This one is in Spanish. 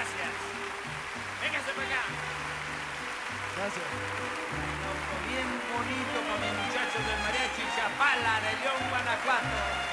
Gracias. Véngase para acá. Gracias. Bien bonito con mis muchachos del mariachi Chapala de León, Guanajuato.